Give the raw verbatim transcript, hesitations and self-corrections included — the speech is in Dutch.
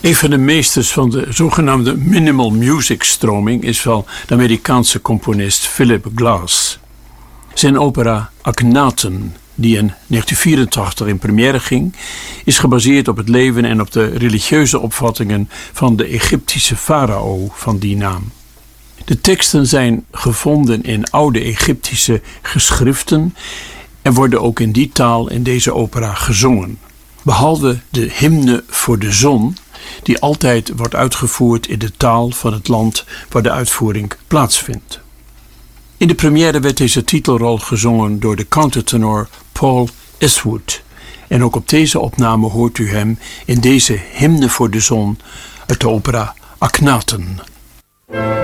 Een van de meesters van de zogenaamde minimal music stroming is wel de Amerikaanse componist Philip Glass. Zijn opera Akhenaten, die in negentien vierentachtig in première ging, is gebaseerd op het leven en op de religieuze opvattingen van de Egyptische farao van die naam. De teksten zijn gevonden in oude Egyptische geschriften en worden ook in die taal in deze opera gezongen. Behalve de hymne voor de zon, die altijd wordt uitgevoerd in de taal van het land waar de uitvoering plaatsvindt. In de première werd deze titelrol gezongen door de countertenor Paul Eastwood. En ook op deze opname hoort u hem in deze hymne voor de zon uit de opera Akhenaten.